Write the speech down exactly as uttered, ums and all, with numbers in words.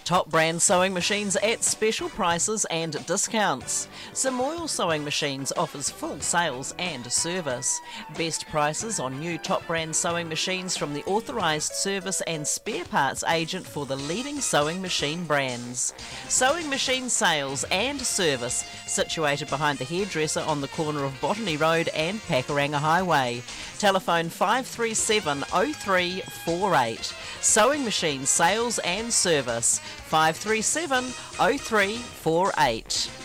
Top brand sewing machines at special prices and discounts. Samoil Sewing Machines offers full sales and service. Best prices on new top brand sewing machines from the authorised service and spare parts agent for the leading sewing machine brands. Sewing machine sales and service situated behind the hairdresser on the corner of Botany Road and Pakuranga Highway. Telephone five three seven oh three four eight. Sewing machine sales and service five three seven oh three four eight.